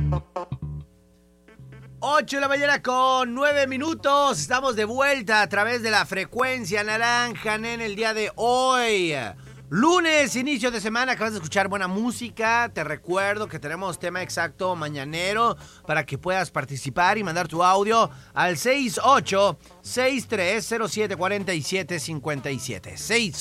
8 de la mañana con 9 minutos. Estamos de vuelta a través de la frecuencia naranja en el día de hoy. Lunes, inicio de semana, acabas de escuchar buena música. Te recuerdo que tenemos tema exacto mañanero para que puedas participar y mandar tu audio al 6863074757.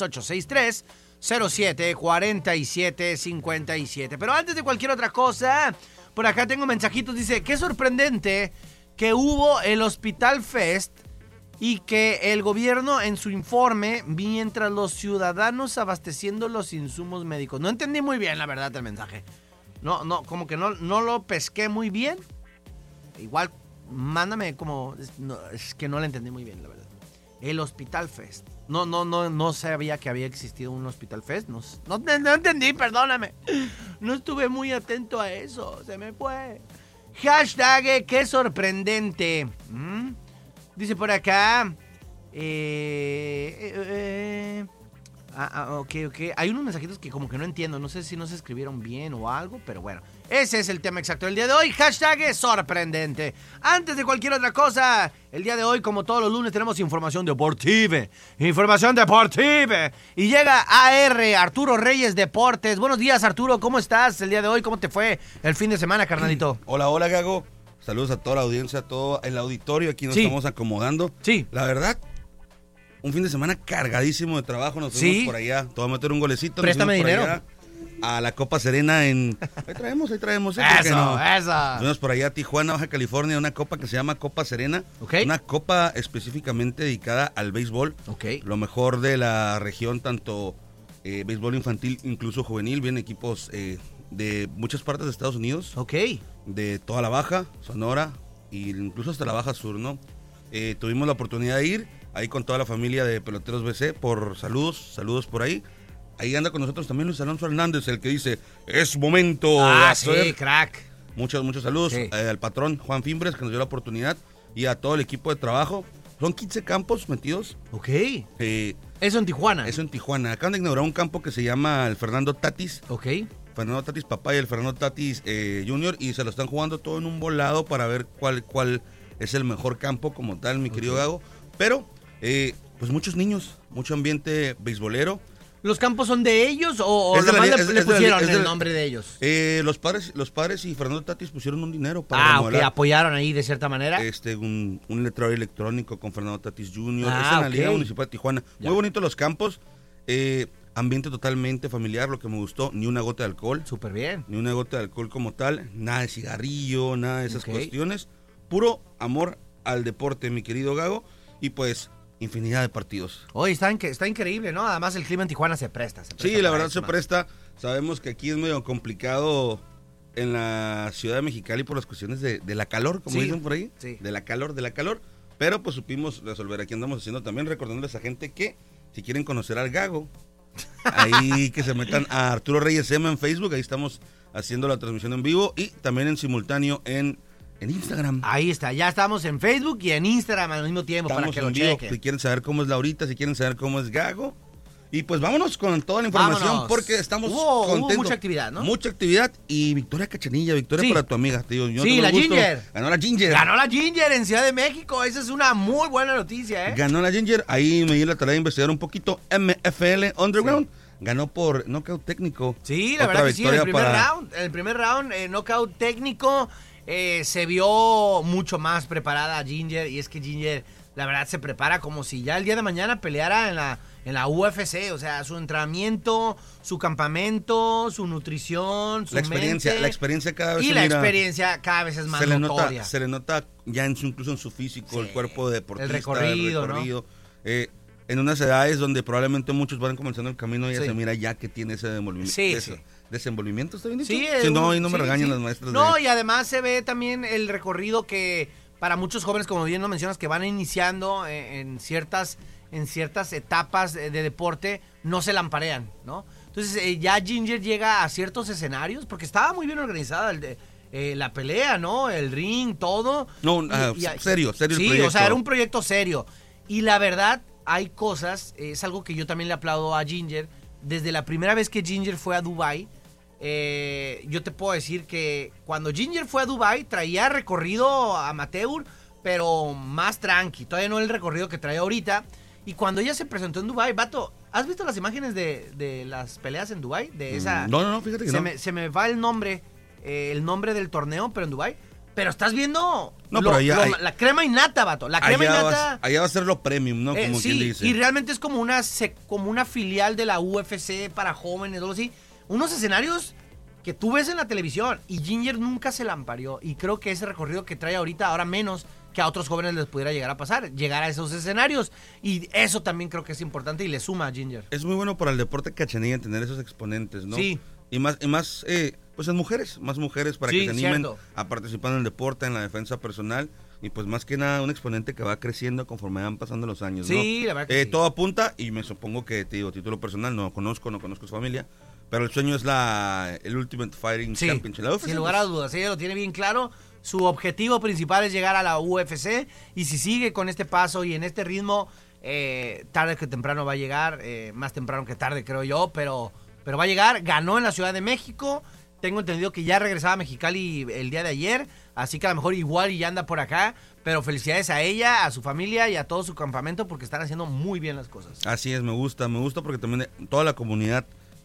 6863074757. Pero antes de cualquier otra cosa, por acá tengo mensajitos. Dice, qué sorprendente que hubo el Hospital Fest y que el gobierno en su informe, mientras los ciudadanos abasteciendo los insumos médicos. No entendí muy bien, la verdad, el mensaje. No, como que no lo pesqué muy bien. Igual, mándame como... No, es que no lo entendí muy bien, la verdad. El Hospital Fest. No sabía que había existido un Hospital Fest. No entendí, perdóname. No estuve muy atento a eso. Se me fue. Hashtag, qué sorprendente. Dice por acá. Ok. Hay unos mensajitos que como que no entiendo. No sé si no se escribieron bien o algo, pero bueno. Ese es el tema exacto del día de hoy. Hashtag sorprendente. Antes de cualquier otra cosa, el día de hoy, como todos los lunes, tenemos información deportiva. Información deportiva. Y llega Arturo Reyes Deportes. Buenos días, Arturo. ¿Cómo estás el día de hoy? ¿Cómo te fue el fin de semana, carnalito? Hola, Gago. Saludos a toda la audiencia, a todo el auditorio. Aquí nos estamos acomodando. Sí. La verdad, un fin de semana cargadísimo de trabajo. Nos fuimos por allá. Te voy a meter un golecito. Préstame dinero. Allá a la Copa Serena en... Ahí traemos. Eso. Nos fuimos por allá a Tijuana, Baja California, una copa que se llama Copa Serena. Okay. Una copa específicamente dedicada al béisbol. Okay. Lo mejor de la región, tanto béisbol infantil, incluso juvenil. Vienen equipos de muchas partes de Estados Unidos. Ok. De toda la Baja, Sonora, e incluso hasta la Baja Sur, ¿no? Tuvimos la oportunidad de ir ahí con toda la familia de Peloteros BC por saludos por ahí. Ahí anda con nosotros también Luis Alonso Hernández, el que dice, es momento de hacer. Sí, crack. Muchos saludos al patrón Juan Fimbres, que nos dio la oportunidad, y a todo el equipo de trabajo. Son 15 campos metidos. Ok. Eso en Tijuana. Eso en Tijuana. Acaban de inaugurar un campo que se llama el Fernando Tatis. Ok. Fernando Tatis papá y el Fernando Tatis Junior, y se lo están jugando todo en un volado para ver cuál es el mejor campo como tal, mi querido Gago. Pero, pues muchos niños, mucho ambiente beisbolero. ¿Los campos son de ellos o nomás le pusieron el nombre de ellos? Los padres y Fernando Tatis pusieron un dinero para remodelar. Ok, apoyaron ahí de cierta manera. Un letrero electrónico con Fernando Tatis Jr. Es en la Liga Municipal de Tijuana. Ya. Muy bonitos los campos. Ambiente totalmente familiar, lo que me gustó, ni una gota de alcohol. Súper bien. Ni una gota de alcohol como tal, nada de cigarrillo, nada de esas cuestiones. Puro amor al deporte, mi querido Gago. Y pues, infinidad de partidos. Hoy está increíble, ¿no? Además el clima en Tijuana se presta Sí, la verdad se presta. Sabemos que aquí es medio complicado en la ciudad de Mexicali por las cuestiones de la calor, como dicen por ahí. Sí. De la calor. Pero pues supimos resolver. Aquí andamos haciendo también, recordándoles a gente que si quieren conocer al Gago, ahí que se metan a Arturo Reyes M en Facebook. Ahí estamos haciendo la transmisión en vivo y también en simultáneo en Instagram. Ahí está, ya estamos en Facebook y en Instagram al mismo tiempo. Estamos para que lo vivo. chequen. Si quieren saber cómo es Laurita, si quieren saber cómo es Gago. Y pues vámonos con toda la información porque estamos contentos. Hubo mucha actividad, ¿no? Mucha actividad y victoria Cachanilla, victoria para tu amiga, tío. La Ginger. Ganó la Ginger. Ganó la Ginger en Ciudad de México. Esa es una muy buena noticia, ¿eh? Ganó la Ginger. Ahí me di la tarea de investigar un poquito. MFL Underground. Sí. Ganó por nocaut técnico. Sí, la verdad que sí. En el primer round, nocaut técnico, se vio mucho más preparada Ginger. Y es que Ginger, la verdad, se prepara como si ya el día de mañana peleara en la UFC, o sea, su entrenamiento, su campamento, su nutrición, su mente. La experiencia cada vez es más notoria. Se le nota ya incluso en su físico, el cuerpo de deportista, el recorrido. ¿No? En unas edades donde probablemente muchos van comenzando el camino y ya se mira ya que tiene ese desenvolvimiento, ¿está bien dicho? Sí, no me regañan las maestras. No, y además se ve también el recorrido que para muchos jóvenes, como bien lo mencionas, que van iniciando en ciertas etapas de deporte, no se lamparean, ¿no? Entonces ya Ginger llega a ciertos escenarios, porque estaba muy bien organizada la pelea, ¿no? El ring, todo. No, serio sí, el proyecto. O sea, era un proyecto serio. Y la verdad, hay cosas, es algo que yo también le aplaudo a Ginger. Desde la primera vez que Ginger fue a Dubái, yo te puedo decir que cuando Ginger fue a Dubái traía recorrido amateur, pero más tranqui. Todavía no el recorrido que trae ahorita. Y cuando ella se presentó en Dubái, vato, ¿has visto las imágenes de las peleas en Dubái? De esa. No, fíjate que se me va el nombre del torneo, pero en Dubái. Pero estás viendo pero allá, la crema innata, vato. La crema innata. Allá va a ser lo premium, ¿no? Como sí, quien dice. Y realmente es como una filial de la UFC para jóvenes, algo así. Unos escenarios que tú ves en la televisión. Y Ginger nunca se lampareó. Y creo que ese recorrido que trae ahorita, ahora menos, que a otros jóvenes les pudiera llegar a pasar. Llegar a esos escenarios. Y eso también creo que es importante y le suma a Ginger. Es muy bueno para el deporte cachanilla tener esos exponentes, ¿no? Sí. Y más pues en mujeres, más mujeres para que se animen a participar en el deporte, en la defensa personal. Y pues más que nada un exponente que va creciendo conforme van pasando los años, ¿no? Sí, la verdad que sí. Todo apunta, y me supongo que, te digo, título personal, no conozco su familia, pero el sueño es el Ultimate Fighting Championship. La UFC, sin lugar a dudas, ella lo tiene bien claro. Su objetivo principal es llegar a la UFC, y si sigue con este paso y en este ritmo, tarde que temprano va a llegar, más temprano que tarde creo yo, pero va a llegar. Ganó en la Ciudad de México, tengo entendido que ya regresaba a Mexicali el día de ayer, así que a lo mejor igual y ya anda por acá, pero felicidades a ella, a su familia y a todo su campamento porque están haciendo muy bien las cosas. Así es, me gusta porque también toda la comunidad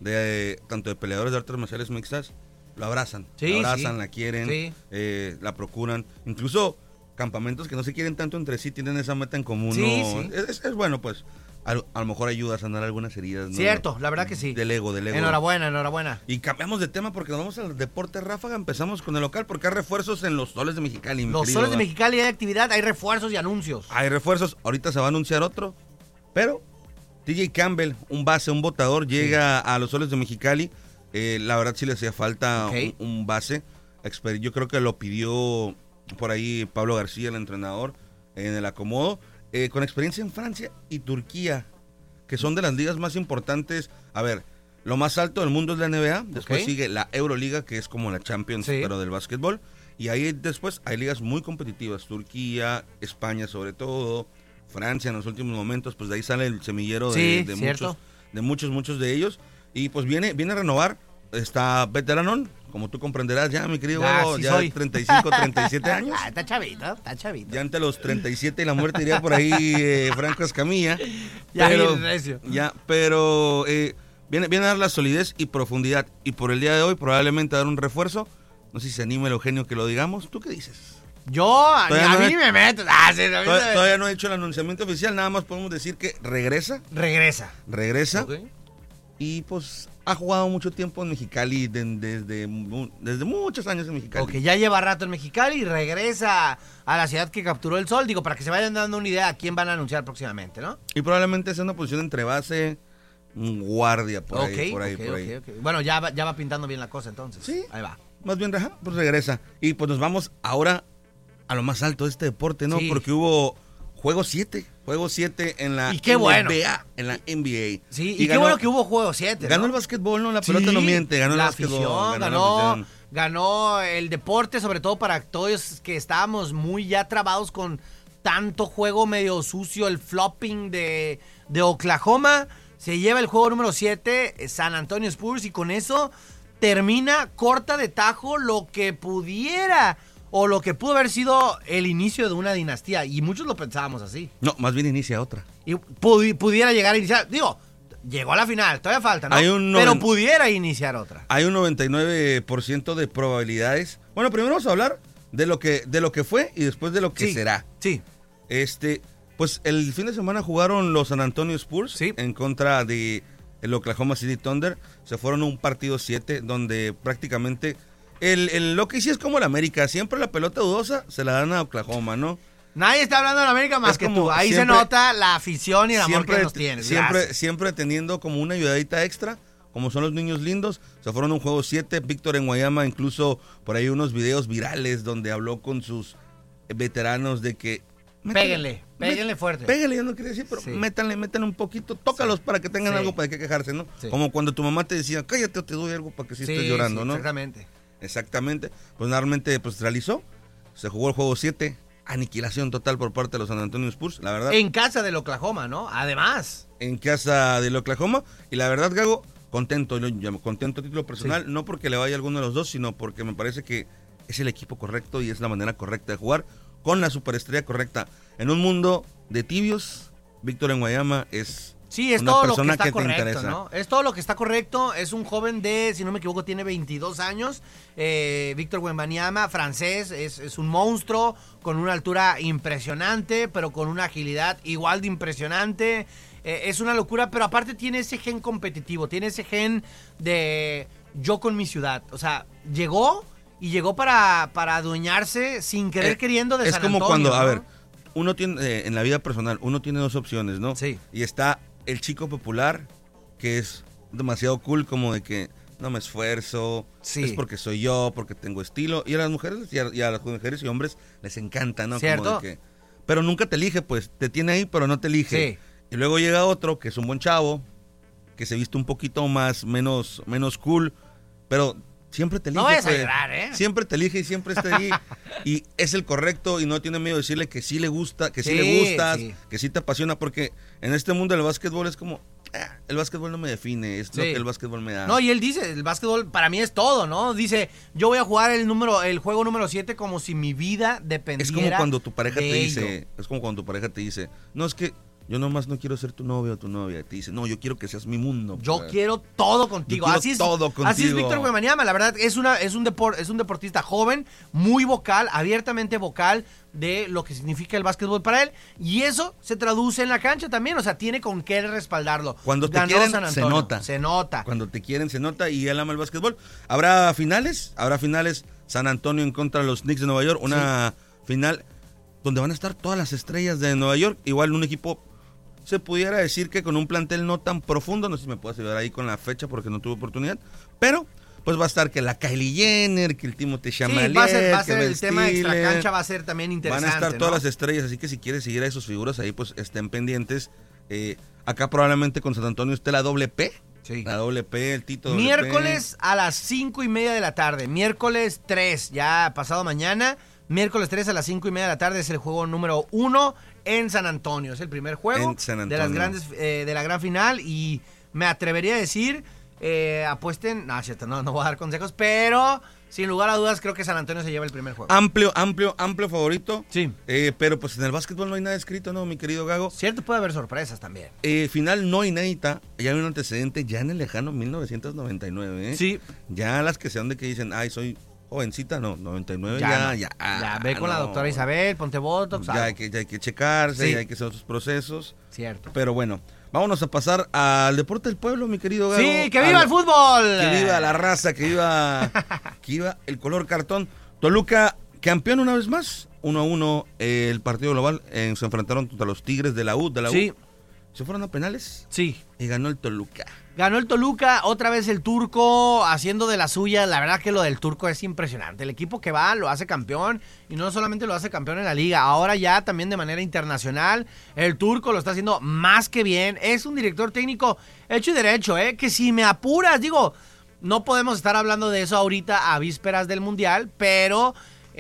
tanto de peleadores de artes marciales mixtas lo abrazan, la quieren, la procuran, incluso campamentos que no se quieren tanto entre sí tienen esa meta en común, ¿no? Es bueno, pues a lo mejor ayuda a sanar algunas heridas, ¿no? Cierto, la verdad que sí. Del ego. Enhorabuena. Y cambiamos de tema porque nos vamos al deporte ráfaga. Empezamos con el local porque hay refuerzos en los Soles de Mexicali. Los Soles de Mexicali hay actividad, hay refuerzos y anuncios. Hay refuerzos, ahorita se va a anunciar otro, pero TJ Campbell, un base, un botador, llega a los Soles de Mexicali. La verdad sí le hacía falta un base. Yo creo que lo pidió por ahí Pablo García, el entrenador, en el acomodo. Con experiencia en Francia y Turquía, que son de las ligas más importantes. A ver, lo más alto del mundo es la NBA, después sigue la Euroliga, que es como la Champions, pero del básquetbol, y ahí después hay ligas muy competitivas, Turquía, España sobre todo, Francia en los últimos momentos, pues de ahí sale el semillero de muchos de ellos, y pues viene a renovar. Está veteranón, como tú comprenderás ya, mi querido, ya soy. 35, 37 años. Está chavito. Ya ante los 37 y la muerte iría por ahí Franco Escamilla. Pero viene a dar la solidez y profundidad. Y por el día de hoy probablemente dar un refuerzo. No sé si se anima el Eugenio que lo digamos. ¿Tú qué dices? Me meto. Todavía no he hecho el anunciamiento oficial, nada más podemos decir que regresa. Okay. Y pues ha jugado mucho tiempo en Mexicali, desde muchos años en Mexicali. Ok, ya lleva rato en Mexicali y regresa a la ciudad que capturó el sol. Digo, para que se vayan dando una idea a quién van a anunciar próximamente, ¿no? Y probablemente sea una posición entre base, guardia, por ahí. Bueno, ya va pintando bien la cosa entonces. Sí. Ahí va. Más bien, pues regresa. Y pues nos vamos ahora a lo más alto de este deporte, ¿no? Sí. Porque hubo Juego 7 en la NBA, bueno. En la NBA. Sí, y qué bueno que hubo Juego 7, ¿no? Ganó el básquetbol, ¿no? La pelota no miente, ganó el básquetbol. Ganó el deporte, sobre todo para todos que estábamos muy ya trabados con tanto juego medio sucio, el flopping de Oklahoma. Se lleva el juego número 7, San Antonio Spurs, y con eso termina corta de tajo lo que pudiera o lo que pudo haber sido el inicio de una dinastía, y muchos lo pensábamos así. No, más bien inicia otra. Y pudiera llegar a iniciar, digo, llegó a la final, todavía falta, ¿no? Pero pudiera iniciar otra. Hay un 99% de probabilidades. Bueno, primero vamos a hablar de lo que fue y después de lo que será. Sí. Pues el fin de semana jugaron los San Antonio Spurs en contra de el Oklahoma City Thunder. Se fueron a un partido 7 donde prácticamente lo que sí es como el América, siempre la pelota dudosa se la dan a Oklahoma, ¿no? Nadie está hablando de la América más que tú. Ahí siempre, se nota la afición y el amor que nos tienes. Siempre teniendo como una ayudadita extra, como son los niños lindos. Se fueron a un juego 7, Víctor en Guayama, incluso por ahí unos videos virales donde habló con sus veteranos de que péguenle fuerte. Péguenle, yo no quería decir, pero métanle un poquito, tócalos para que tengan algo para que quejarse, ¿no? Sí. Como cuando tu mamá te decía, cállate o te doy algo para que sí estés llorando, ¿no? Exactamente. Pues normalmente realizó, se jugó el juego 7, aniquilación total por parte de los San Antonio Spurs, la verdad. En casa del Oklahoma, ¿no? Además. En casa del Oklahoma, y la verdad, Gago, contento, lo llamo contento a título personal, no porque le vaya a alguno de los dos, sino porque me parece que es el equipo correcto y es la manera correcta de jugar, con la superestrella correcta. En un mundo de tibios, Víctor Wembanyama es Sí, es una todo lo que persona está que te correcto, interesa. ¿no? Es todo lo que está correcto. Es un joven de, si no me equivoco, tiene 22 años. Víctor Wembanyama, francés, es un monstruo con una altura impresionante, pero con una agilidad igual de impresionante. Es una locura, pero aparte tiene ese gen competitivo, tiene ese gen de yo con mi ciudad. O sea, llegó para adueñarse sin querer queriendo de es San como Antonio, cuando, a ¿no? ver, uno tiene, en la vida personal, uno tiene dos opciones, ¿no? Sí. Y está el chico popular, que es demasiado cool, como de que no me esfuerzo, Sí. es porque soy yo, porque tengo estilo. Y a las mujeres y a las mujeres y hombres les encanta, ¿no? ¿Cierto? Como de que, pero nunca te elige, pues, te tiene ahí, pero no te elige. Sí. Y luego llega otro, que es un buen chavo, que se viste un poquito menos cool, pero siempre te elige. No vayas a pues. llorar, ¿eh? Siempre te elige y siempre está ahí. Y es el correcto y no tiene miedo de decirle que sí le gusta, que sí, Sí, le gustas, sí. que sí te apasiona, porque en este mundo del básquetbol es como, el básquetbol no me define, es lo Sí. que el básquetbol me da. No, y él dice, el básquetbol para mí es todo, ¿no? Dice, yo voy a jugar el juego número 7 como si mi vida dependiera es como cuando tu pareja de te dice, ello. es como cuando tu pareja te dice, no, es que yo nomás no quiero ser tu novio o tu novia. Te dice, no, yo quiero que seas mi mundo. Yo pues. quiero todo contigo. Yo quiero Así es, todo Así es contigo. Víctor Wembanyama. La verdad, es un deportista joven, muy vocal, abiertamente vocal de lo que significa el básquetbol para él. Y eso se traduce en la cancha también. O sea, tiene con qué respaldarlo. Cuando te Ganó quieren, San se Antonio. nota. Se nota. Cuando te quieren, se nota y él ama el básquetbol. Habrá finales. San Antonio en contra de los Knicks de Nueva York. Una final donde van a estar todas las estrellas de Nueva York. Igual un equipo, se pudiera decir que con un plantel no tan profundo. No sé si me puedes ayudar ahí con la fecha porque no tuve oportunidad. Pero pues va a estar que la Kylie Jenner, que el Timothée Chalamet, Sí, va a que ser Ben el tema Stiller. extracancha, va a ser también interesante. Van a estar todas ¿no? las estrellas, así que si quieres seguir a esos figuras ahí, pues estén pendientes. Acá probablemente con San Antonio esté la doble P. Sí. La doble P, el Tito doble Miércoles a las 5:30 de la tarde. Miércoles 3, ya pasado mañana. Miércoles 3 a las 5:30 de la tarde es el juego número 1 en San Antonio. Es el primer juego En San de las Antonio. grandes de la gran final. Y me atrevería a decir, apuesten. No, cierto, no voy a dar consejos, pero sin lugar a dudas creo que San Antonio se lleva el primer juego. Amplio favorito. Sí. Pero pues en el básquetbol no hay nada escrito, ¿no, mi querido Gago? Cierto, puede haber sorpresas también. Final no inédita, ya hay un antecedente ya en el lejano 1999, ¿eh? Sí. Ya las que sean de que dicen, ay, soy jovencita, no, 99 Ya, ya. Ya, ve con la no. doctora Isabel, ponte botox. Ya algo. hay que checarse, Sí. ya hay que hacer otros procesos. Cierto. Pero bueno, vámonos a pasar al deporte del pueblo, mi querido Gago. Sí, que viva el fútbol. Que viva la raza, que viva el color cartón. Toluca, campeón una vez más. 1-1 el partido global. Se enfrentaron contra los Tigres de la U. Sí. Se fueron a penales Sí. y ganó el Toluca. Ganó el Toluca, otra vez el Turco haciendo de la suya. La verdad que lo del Turco es impresionante. El equipo que va lo hace campeón y no solamente lo hace campeón en la liga, ahora ya también de manera internacional. El Turco lo está haciendo más que bien. Es un director técnico hecho y derecho, que si me apuras, digo, no podemos estar hablando de eso ahorita a vísperas del Mundial, pero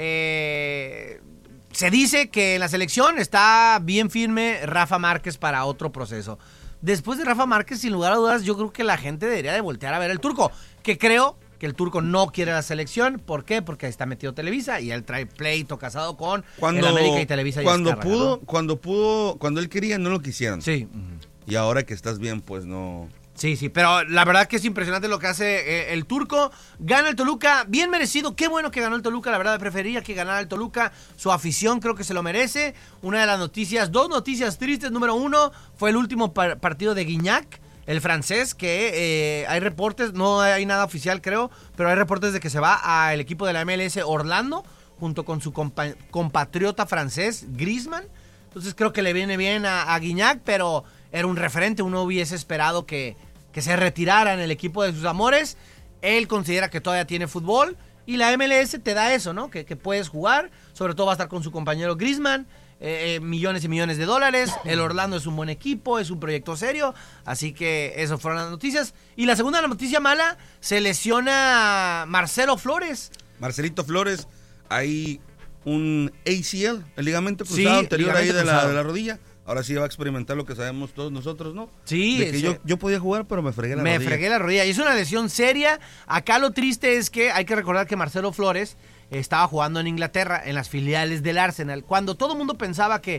se dice que en la selección está bien firme Rafa Márquez para otro proceso. Después de Rafa Márquez, sin lugar a dudas, yo creo que la gente debería de voltear a ver al Turco, que creo que el Turco no quiere la selección. ¿Por qué? Porque ahí está metido Televisa y él trae pleito casado con el América y Televisa. Y Cuando Azcárraga, pudo, cuando él quería, no lo quisieron. Sí. Y ahora que estás bien, pues no. Sí, pero la verdad que es impresionante lo que hace el Turco. Gana el Toluca, bien merecido. Qué bueno que ganó el Toluca, la verdad preferiría que ganara el Toluca. Su afición creo que se lo merece. Una de las noticias, dos noticias tristes. Número 1, fue el último partido de Guignac, el francés, que hay reportes, no hay nada oficial creo, pero hay reportes de que se va al equipo de la MLS Orlando, junto con su compatriota francés, Griezmann. Entonces creo que le viene bien a Guignac, pero era un referente, uno hubiese esperado que se retirara en el equipo de sus amores. Él considera que todavía tiene fútbol y la MLS te da eso, ¿no? Que puedes jugar, sobre todo va a estar con su compañero Griezmann, millones y millones de dólares. El Orlando es un buen equipo, es un proyecto serio, así que eso fueron las noticias. Y la segunda noticia mala, se lesiona Marcelo Flores. Marcelito Flores, hay un ACL, el ligamento cruzado anterior ligamento ahí de cruzado. la rodilla. Ahora sí va a experimentar lo que sabemos todos nosotros, ¿no? Sí. De que yo podía jugar, pero me fregué la rodilla. Me fregué la rodilla. Y es una lesión seria. Acá lo triste es que hay que recordar que Marcelo Flores estaba jugando en Inglaterra, en las filiales del Arsenal. Cuando todo el mundo pensaba que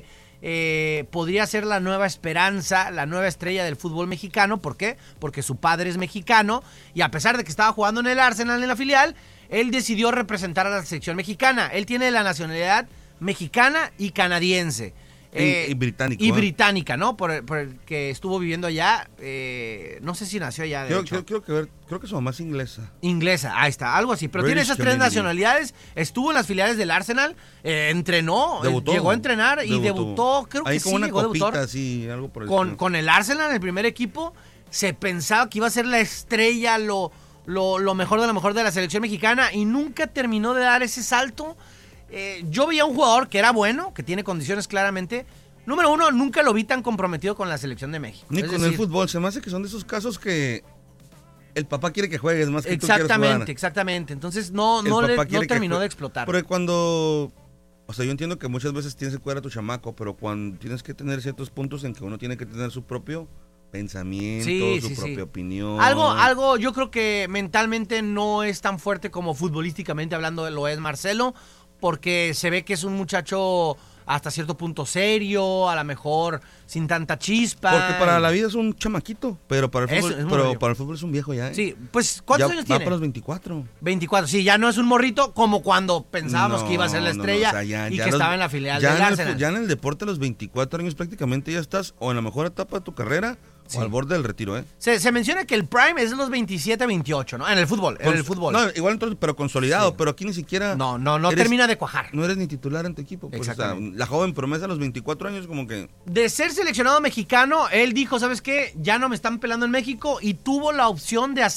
podría ser la nueva esperanza, la nueva estrella del fútbol mexicano. ¿Por qué? Porque su padre es mexicano. Y a pesar de que estaba jugando en el Arsenal, en la filial, él decidió representar a la selección mexicana. Él tiene la nacionalidad mexicana y canadiense. Y británico. Y británica, ¿no? Por el que estuvo viviendo allá. No sé si nació allá, de hecho. Creo que su mamá es inglesa. Inglesa, ahí está, algo así. Pero British tiene esas tres Canadian. nacionalidades. Estuvo en las filiales del Arsenal. Entrenó. Debutó. Llegó a entrenar y debutó. Creo ahí que como sí, una llegó a copita, debutar. así, algo por el estilo. Con el Arsenal, el primer equipo, se pensaba que iba a ser la estrella, lo mejor de lo mejor de la selección mexicana. Y nunca terminó de dar ese salto. Yo veía un jugador que era bueno, que tiene condiciones claramente. Número uno, nunca lo vi tan comprometido con la selección de México. Ni Es con decir, el fútbol. Se me hace que son de esos casos que el papá quiere que juegues más que tú quieres jugar. Exactamente. Entonces no terminó de explotar. Porque cuando... O sea, yo entiendo que muchas veces tienes que cuidar a tu chamaco, pero cuando tienes que tener ciertos puntos en que uno tiene que tener su propio pensamiento, su propia opinión. Algo, yo creo que mentalmente no es tan fuerte como futbolísticamente hablando lo es Marcelo, porque se ve que es un muchacho hasta cierto punto serio, a lo mejor sin tanta chispa. Porque para la vida es un chamaquito, pero para el fútbol, para el fútbol es un viejo ya. Sí, pues ¿cuántos años tiene? Va para los 24. 24, sí, ya no es un morrito como cuando pensábamos que iba a ser la estrella y que estaba en la filial del Arsenal. Ya en el deporte a los 24 años prácticamente ya estás o en la mejor etapa de tu carrera o al borde del retiro, ¿eh? Se menciona que el prime es de los 27, 28, ¿no? En el fútbol, No, igual entonces, pero consolidado, pero aquí ni siquiera... No termina de cuajar. No eres ni titular en tu equipo. Pues, o sea, la joven promesa a los 24 años como que... De ser seleccionado mexicano, él dijo, ¿sabes qué? Ya no me están pelando en México y tuvo la opción de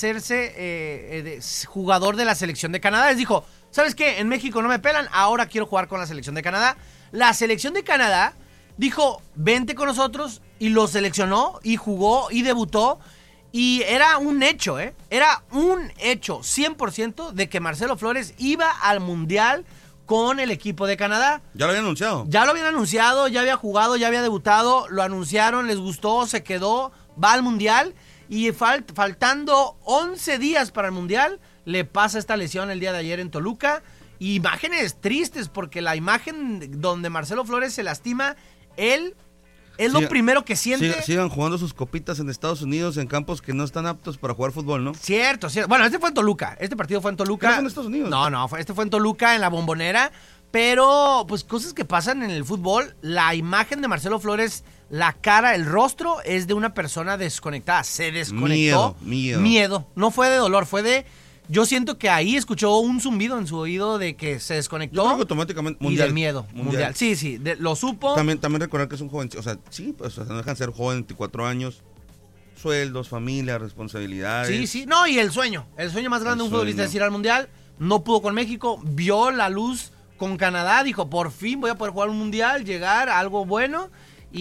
hacerse jugador de la selección de Canadá. Les dijo, ¿sabes qué? En México no me pelan, ahora quiero jugar con la selección de Canadá. La selección de Canadá dijo, vente con nosotros, y lo seleccionó y jugó y debutó. Y era un hecho, Era un hecho 100% de que Marcelo Flores iba al Mundial con el equipo de Canadá. ¿Ya lo habían anunciado? Ya lo habían anunciado, ya había jugado, ya había debutado, lo anunciaron, les gustó, se quedó, va al Mundial. Y faltando 11 días para el Mundial, le pasa esta lesión el día de ayer en Toluca. Imágenes tristes, porque la imagen donde Marcelo Flores se lastima, él es lo primero que siente. Sigan jugando sus copitas en Estados Unidos en campos que no están aptos para jugar fútbol, ¿no? Cierto. Bueno, este fue en Toluca. Este partido fue en Toluca. ¿No fue en Estados Unidos? No, este fue en Toluca, en la Bombonera. Pero, pues, cosas que pasan en el fútbol. La imagen de Marcelo Flores, la cara, el rostro, es de una persona desconectada. Se desconectó. Miedo. No fue de dolor, fue de... Yo siento que ahí escuchó un zumbido en su oído de que se desconectó. Yo creo que automáticamente mundial. Y del miedo. Mundial. Sí, lo supo. También recordar que es un joven, o sea, sí, pues no dejan ser joven, 24 años, sueldos, familia, responsabilidades. Sí, no, y el sueño más grande de un futbolista es ir al Mundial. No pudo con México, vio la luz con Canadá, dijo, por fin voy a poder jugar un Mundial, llegar a algo bueno.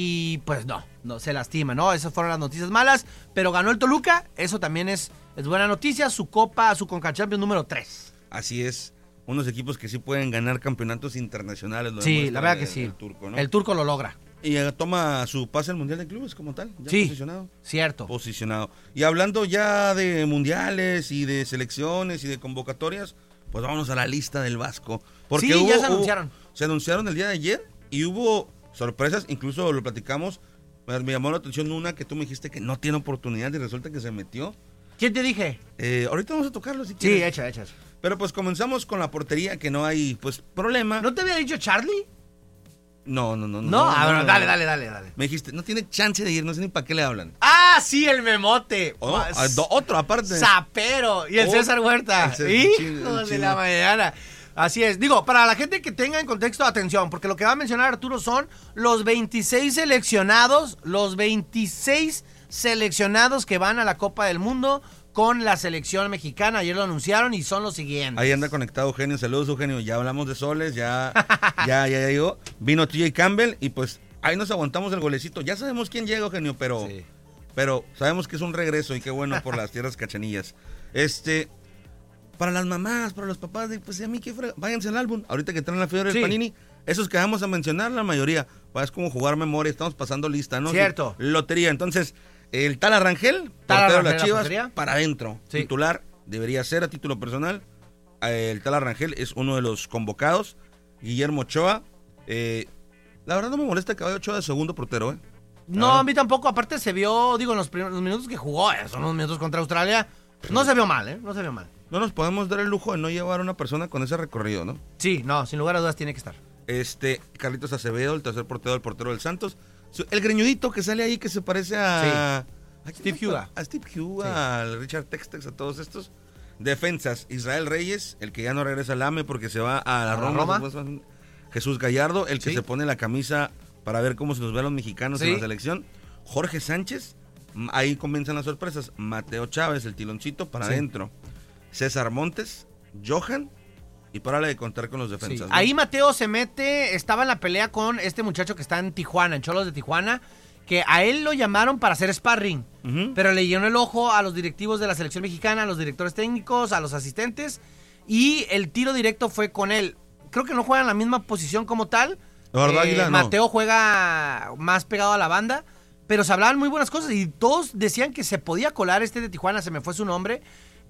Y pues no, se lastima, ¿no? Esas fueron las noticias malas, pero ganó el Toluca, eso también es buena noticia, su Conca Champions número 3. Así es, unos equipos que sí pueden ganar campeonatos internacionales. Sí, la verdad que sí. El turco, ¿no? El turco lo logra. Y toma su pase al Mundial de Clubes como tal, ya sí, posicionado. Cierto. Posicionado. Y hablando ya de mundiales y de selecciones y de convocatorias, pues vámonos a la lista del Vasco. Porque sí, ya se anunciaron. Se anunciaron el día de ayer y hubo sorpresas, incluso lo platicamos. Me llamó la atención una que tú me dijiste que no tiene oportunidad y resulta que se metió. ¿Quién te dije? Ahorita vamos a tocarlo si quieres. Sí, echa. Pero pues comenzamos con la portería, que no hay pues problema. ¿No te había dicho Charlie? No. Bueno, dale. Me dijiste, no tiene chance de ir, no sé ni para qué le hablan. Ah, sí, el memote. Otro aparte. Zapero. Y el César Huerta. Hijo de la mañana. Así es. Digo, para la gente que tenga en contexto, atención, porque lo que va a mencionar Arturo son los 26 seleccionados, que van a la Copa del Mundo con la selección mexicana. Ayer lo anunciaron y son los siguientes. Ahí anda conectado Eugenio. Saludos, Eugenio. Ya hablamos de Soles, ya llegó. Vino TJ Campbell y pues ahí nos aguantamos el golecito. Ya sabemos quién llega, Eugenio, pero sabemos que es un regreso y qué bueno por las tierras cachanillas. Para las mamás, para los papás, pues a mí qué váyanse al álbum. Ahorita que traen la fiebre del Panini, Esos que vamos a mencionar, la mayoría, pues es como jugar memoria, estamos pasando lista, ¿no? Cierto. Sí, lotería. Entonces, el tal Arrangel, portero de las Chivas, para adentro. Sí. Titular, debería ser a título personal. El tal Arrangel es uno de los convocados. Guillermo Ochoa. La verdad no me molesta que vaya Ochoa de segundo portero, ¿eh? No, a mí tampoco. Aparte se vio, digo, en los primeros minutos que jugó, son unos minutos contra Australia, no se vio mal, ¿eh? No se vio mal. No nos podemos dar el lujo de no llevar a una persona con ese recorrido, ¿no? Sí, no, sin lugar a dudas tiene que estar. Carlitos Acevedo, el tercer portero del portero del Santos. El greñudito que sale ahí que se parece a... Sí. Steve Huga. A Steve Huga, sí. Al Richard Textex, a todos estos. Defensas, Israel Reyes, el que ya no regresa al AME porque se va a la Roma. Jesús Gallardo, el que se pone la camisa para ver cómo se nos ven los mexicanos en la selección. Jorge Sánchez, ahí comienzan las sorpresas. Mateo Chávez, el tiloncito para adentro. César Montes, Johan, y párale de contar con los defensas. ¿No? Ahí Mateo se mete, estaba en la pelea con este muchacho que está en Tijuana, en Cholos de Tijuana, que a él lo llamaron para hacer sparring, pero le llenó el ojo a los directivos de la selección mexicana, a los directores técnicos, a los asistentes, y el tiro directo fue con él. Creo que no juega en la misma posición como tal. Águila, Mateo no. Juega más pegado a la banda, pero se hablaban muy buenas cosas y todos decían que se podía colar de Tijuana, se me fue su nombre.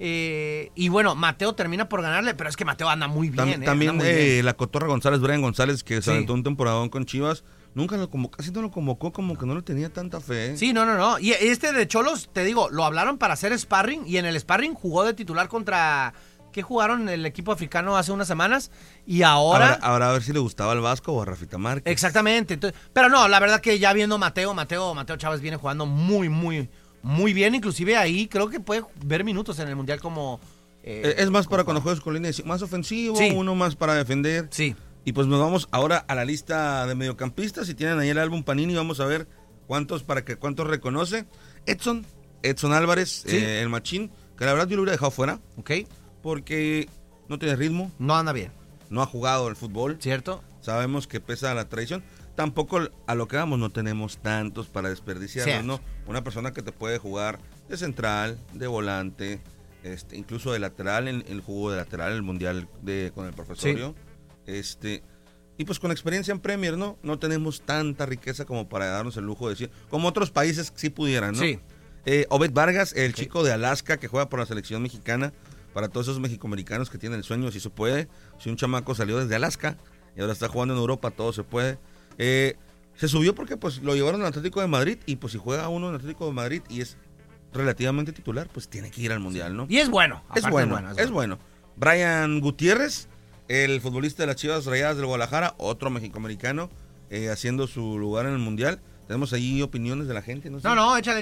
Y bueno, Mateo termina por ganarle, pero es que Mateo anda muy bien. También anda muy bien. La Cotorra González, Brian González, que se aventó un temporadón con Chivas, casi no lo convocó, como que no le tenía tanta fe. Sí, no. Y de Cholos, te digo, lo hablaron para hacer sparring y en el sparring jugó de titular contra... que jugaron en el equipo africano hace unas semanas y ahora... Ahora a ver si le gustaba al Vasco o a Rafita Márquez. Exactamente. Entonces, pero no, la verdad que ya viendo Mateo Chávez viene jugando muy, muy, muy bien. Inclusive ahí creo que puede ver minutos en el Mundial como... es más para cuando juegas con línea más ofensivo, uno más para defender. Sí. Y pues nos vamos ahora a la lista de mediocampistas. Si tienen ahí el álbum Panini, vamos a ver cuántos reconoce. Edson Álvarez, el machín, que la verdad yo lo hubiera dejado fuera. Ok. Porque no tiene ritmo. No anda bien. No ha jugado el fútbol. Cierto. Sabemos que pesa la traición. Tampoco a lo que vamos no tenemos tantos para desperdiciarlos, ¿no? Una persona que te puede jugar de central, de volante, incluso de lateral, el juego de lateral, el mundial con el profesorio. Sí. Y pues con experiencia en Premier, ¿no? No tenemos tanta riqueza como para darnos el lujo de decir, como otros países sí pudieran, ¿no? Sí. Obed Vargas, el chico de Alaska que juega por la selección mexicana. Para todos esos mexicoamericanos que tienen el sueño, si se puede. Si un chamaco salió desde Alaska y ahora está jugando en Europa, todo se puede. Se subió porque pues lo llevaron al Atlético de Madrid y pues si juega uno en el Atlético de Madrid y es relativamente titular, pues tiene que ir al Mundial, ¿no? Y es bueno. Es bueno. Brian Gutiérrez, el futbolista de las Chivas Rayadas del Guadalajara, otro mexicoamericano, haciendo su lugar en el Mundial. Tenemos ahí opiniones de la gente, ¿no? No, échale.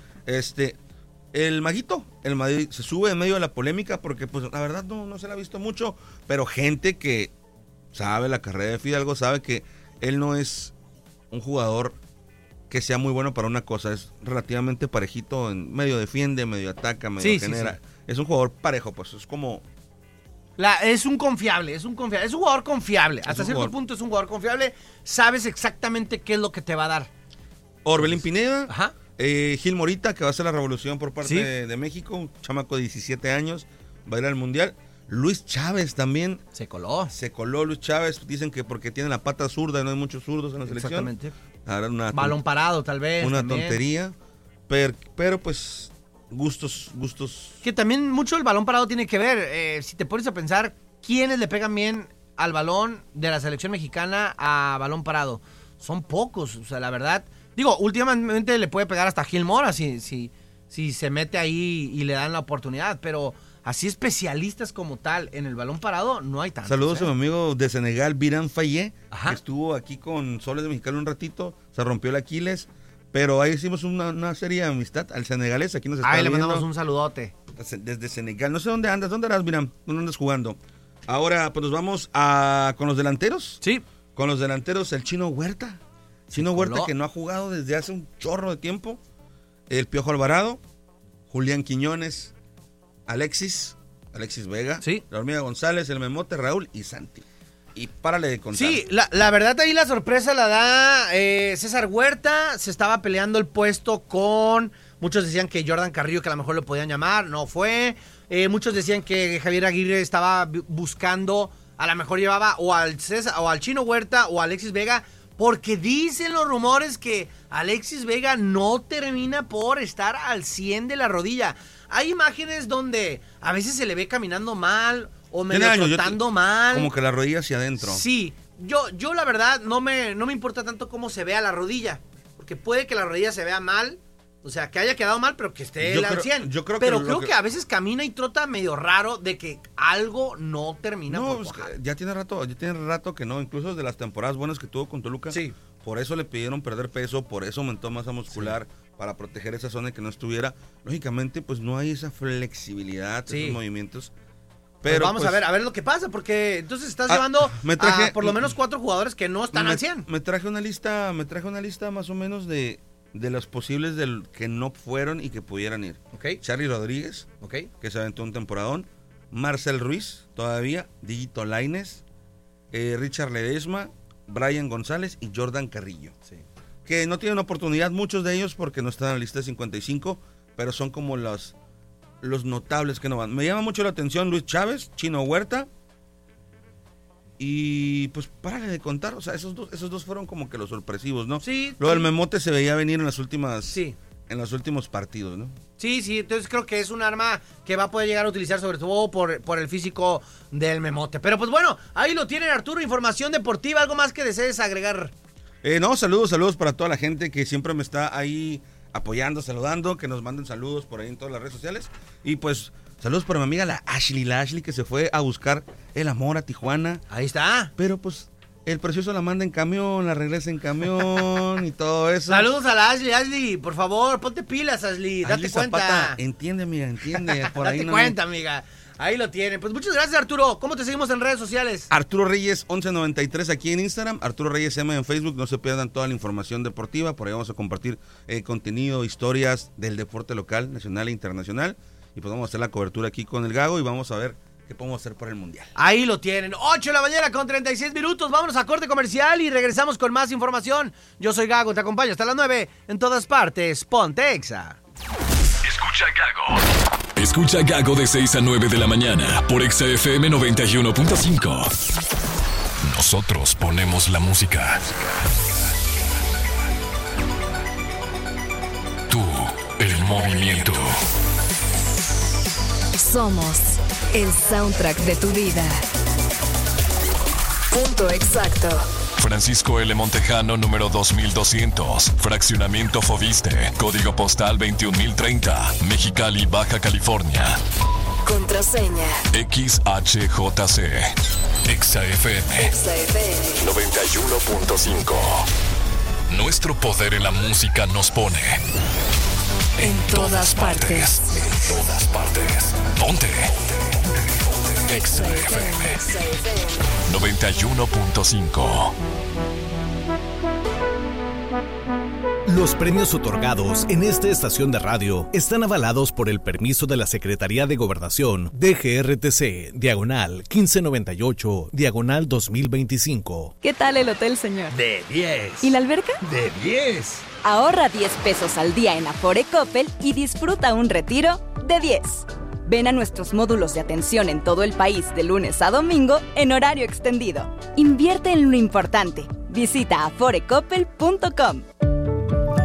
El Maguito, el Madrid se sube en medio de la polémica porque pues la verdad no se le ha visto mucho, pero gente que sabe la carrera de Fidalgo sabe que él no es un jugador que sea muy bueno para una cosa, es relativamente parejito, medio defiende, medio ataca, medio genera. Sí. Es un jugador parejo, pues es como... Es un jugador confiable, hasta cierto punto es un jugador confiable, sabes exactamente qué es lo que te va a dar. Orbelín Pineda. Ajá. Gil Morita, que va a hacer la revolución por parte de México, un chamaco de 17 años, va a ir al Mundial. Luis Chávez también. Se coló Luis Chávez, dicen que porque tiene la pata zurda y no hay muchos zurdos en la selección. Exactamente. Balón parado, tal vez. Una tontería, pero pues gustos. Que también mucho el balón parado tiene que ver, si te pones a pensar, ¿quiénes le pegan bien al balón de la selección mexicana a balón parado? Son pocos, o sea, la verdad... Digo, últimamente le puede pegar hasta Gil Mora si se mete ahí y le dan la oportunidad, pero así especialistas como tal en el balón parado no hay tantos. Saludos a mi amigo de Senegal, Biran Fayé, que estuvo aquí con Soles de Mexicali un ratito, se rompió el Aquiles, pero ahí hicimos una serie de amistad al senegalés, aquí nos está le mandamos un saludote. Desde Senegal, no sé dónde andas, ¿dónde eras, Biran? ¿Dónde andas jugando? Ahora, pues nos vamos con los delanteros. Sí. Con los delanteros, el Chino Huerta. Chino Huerta que no ha jugado desde hace un chorro de tiempo. El Piojo Alvarado, Julián Quiñones, Alexis Vega, la Hormiga González, el Memote, Raúl y Santi. Y párale de contar. Sí, la verdad ahí la sorpresa la da César Huerta. Se estaba peleando el puesto con... Muchos decían que Jordan Carrillo, que a lo mejor lo podían llamar, no fue. Muchos decían que Javier Aguirre estaba buscando a lo mejor llevaba o al César, o al Chino Huerta o a Alexis Vega, porque dicen los rumores que Alexis Vega no termina por estar al 100 de la rodilla. Hay imágenes donde a veces se le ve caminando mal o medio trotando mal. Como que la rodilla hacia adentro. Sí, yo la verdad no me importa tanto cómo se vea la rodilla, porque puede que la rodilla se vea mal, o sea, que haya quedado mal, pero que esté al 100. Pero creo que a veces camina y trota medio raro de que algo no termina por cuajar. Ya tiene rato que no, incluso desde las temporadas buenas que tuvo con Toluca. Sí. Por eso le pidieron perder peso, por eso aumentó masa muscular, para proteger esa zona y que no estuviera. Lógicamente, pues no hay esa flexibilidad, esos movimientos. Pero pues vamos a ver lo que pasa, porque entonces estás llevando a por lo menos 4 jugadores que no están al 100. Me traje una lista más o menos de los posibles que no fueron y que pudieran ir. Okay. Charly Rodríguez, que se aventó un temporadón. Marcel Ruiz, todavía. Dígito Lainez. Richard Ledesma, Brian González y Jordan Carrillo. Sí. Que no tienen oportunidad muchos de ellos porque no están en la lista de 55, pero son como los notables que no van. Me llama mucho la atención Luis Chávez, Chino Huerta. Y pues párale de contar, o sea, esos dos fueron como que los sorpresivos, ¿no? Sí. Lo del Memote se veía venir en las últimas. Sí. En los últimos partidos, ¿no? Sí, entonces creo que es un arma que va a poder llegar a utilizar sobre todo por el físico del Memote. Pero pues bueno, ahí lo tienen, Arturo, información deportiva, ¿algo más que desees agregar? No, saludos para toda la gente que siempre me está ahí apoyando, saludando, que nos manden saludos por ahí en todas las redes sociales. Y pues saludos para mi amiga la Ashley que se fue a buscar el amor a Tijuana. Ahí está. Pero pues el precioso la manda en camión, la regresa en camión y todo eso. Saludos a la Ashley, por favor, ponte pilas, Ashley, date cuenta. Zapata, entiende, amiga, por ahí date cuenta, amiga. Ahí lo tienen. Pues muchas gracias, Arturo. ¿Cómo te seguimos en redes sociales? Arturo Reyes 1193 aquí en Instagram, Arturo Reyes M en Facebook. No se pierdan toda la información deportiva. Por ahí vamos a compartir contenido, historias del deporte local, nacional e internacional. Y pues vamos a hacer la cobertura aquí con el Gago y vamos a ver qué podemos hacer para el Mundial. Ahí lo tienen. 8 de la mañana con 36 minutos. Vámonos a corte comercial y regresamos con más información. Yo soy Gago, te acompaño hasta las 9 en todas partes. Ponte Exa. Escucha Gago. Escucha Gago de 6 a 9 de la mañana por Exa FM 91.5. Nosotros ponemos la música. Tú, el movimiento. Somos el soundtrack de tu vida. Punto exacto. Francisco L. Montejano, número 2200, Fraccionamiento Foviste, Código Postal 21030, Mexicali, Baja California. Contraseña XHJC. Exa FM 91.5. Nuestro poder en la música nos pone en todas partes. En todas partes. Ponte Exa FM 91.5. Los premios otorgados en esta estación de radio están avalados por el permiso de la Secretaría de Gobernación DGRTC, diagonal 1598, diagonal 2025. ¿Qué tal el hotel, señor? De 10. ¿Y la alberca? De 10. Ahorra 10 pesos al día en Afore Coppel y disfruta un retiro de 10. Ven a nuestros módulos de atención en todo el país de lunes a domingo en horario extendido. Invierte en lo importante. Visita aforecoppel.com.